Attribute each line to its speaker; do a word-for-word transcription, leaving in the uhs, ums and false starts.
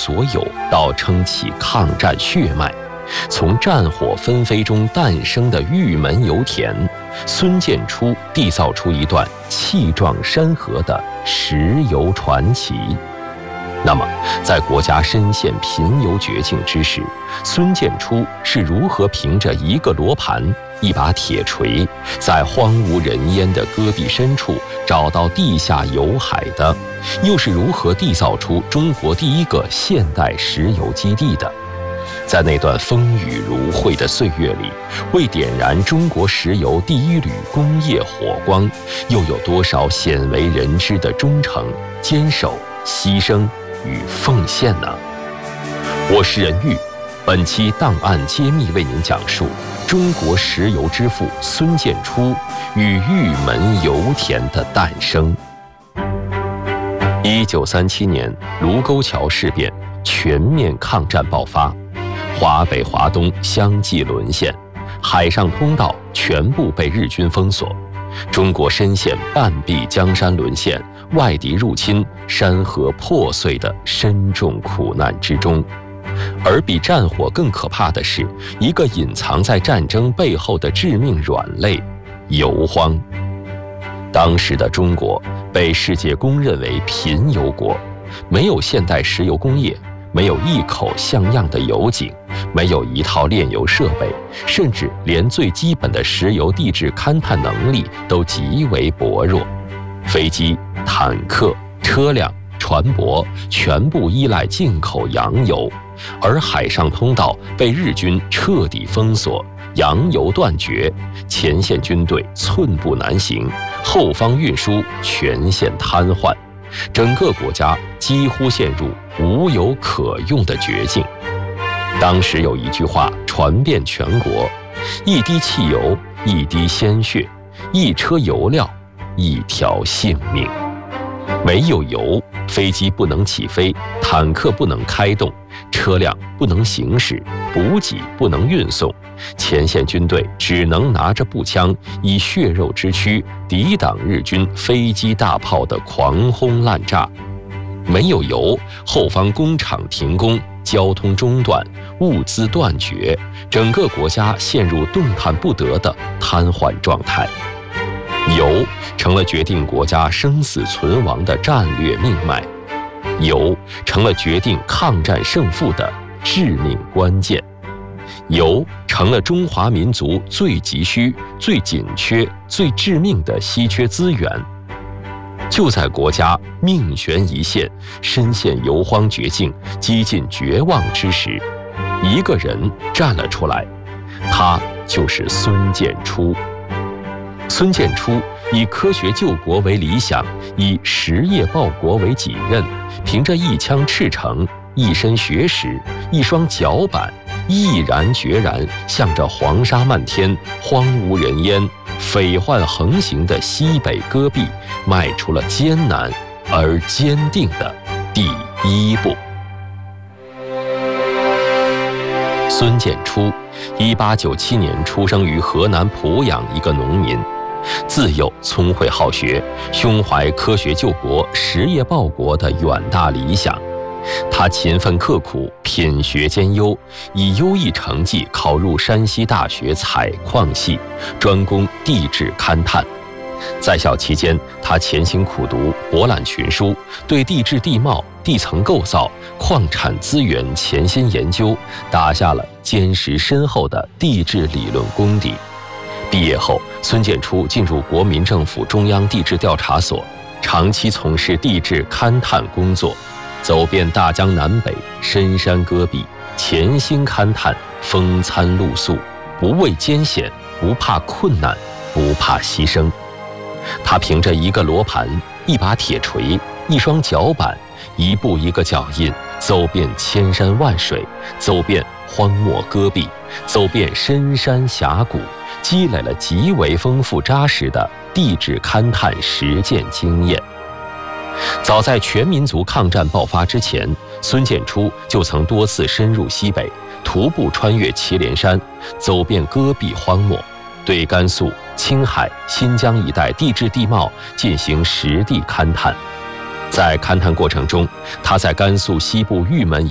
Speaker 1: 所有到撑起抗战血脉，从战火纷飞中诞生的玉门油田，孙建初缔造出一段气壮山河的石油传奇。那么，在国家深陷贫油绝境之时，孙建初是如何凭着一个罗盘、一把铁锤，在荒无人烟的戈壁深处找到地下油海的？又是如何缔造出中国第一个现代石油基地的？在那段风雨如晦的岁月里，为点燃中国石油第一缕工业火光，又有多少鲜为人知的忠诚、坚守、牺牲与奉献呢？我是任玉，本期档案揭秘为您讲述中国石油之父孙建初与玉门油田的诞生。一九三七年，卢沟桥事变，全面抗战爆发，华北、华东相继沦陷，海上通道全部被日军封锁，中国深陷半壁江山沦陷、外敌入侵、山河破碎的深重苦难之中。而比战火更可怕的是，一个隐藏在战争背后的致命软肋——油荒。当时的中国被世界公认为贫油国，没有现代石油工业，没有一口像样的油井，没有一套炼油设备，甚至连最基本的石油地质勘探能力都极为薄弱。飞机、坦克、车辆、船舶全部依赖进口洋油，而海上通道被日军彻底封锁，洋油断绝，前线军队寸步难行，后方运输全线瘫痪，整个国家几乎陷入无油可用的绝境。当时有一句话传遍全国：一滴汽油，一滴鲜血；一车油料，一条性命。没有油，飞机不能起飞，坦克不能开动，车辆不能行驶，补给不能运送，前线军队只能拿着步枪，以血肉之躯抵挡日军飞机大炮的狂轰滥炸。没有油，后方工厂停工，交通中断，物资断绝，整个国家陷入动弹不得的瘫痪状态。油成了决定国家生死存亡的战略命脉，油成了决定抗战胜负的致命关键，油成了中华民族最急需、最紧缺、最致命的稀缺资源。就在国家命悬一线、深陷油荒绝境、几近绝望之时，一个人站了出来，他就是孙建初。孙建初以科学救国为理想，以实业报国为己任，凭着一腔赤诚、一身学识、一双脚板，毅然决然向着黄沙漫天、荒无人烟、匪患横行的西北戈壁迈出了艰难而坚定的第一步。孙建初一八九七年出生于河南濮阳一个农民，自幼聪慧好学，胸怀科学救国、实业报国的远大理想。他勤奋刻苦，品学兼优，以优异成绩考入山西大学采矿系，专攻地质勘探。在校期间，他潜心苦读，博览群书，对地质地貌、地层构造、矿产资源潜心研究，打下了坚实深厚的地质理论功底。毕业后，孙建初进入国民政府中央地质调查所，长期从事地质勘探工作，走遍大江南北、深山戈壁，潜心勘探，风餐露宿，不畏艰险，不怕困难，不怕牺牲。他凭着一个罗盘、一把铁锤、一双脚板，一步一个脚印，走遍千山万水，走遍荒漠戈壁，走遍深山峡谷，积累了极为丰富扎实的地质勘探实践经验。早在全民族抗战爆发之前，孙建初就曾多次深入西北，徒步穿越祁连山，走遍戈壁荒漠，对甘肃、青海、新疆一带地质地貌进行实地勘探。在勘探过程中，他在甘肃西部玉门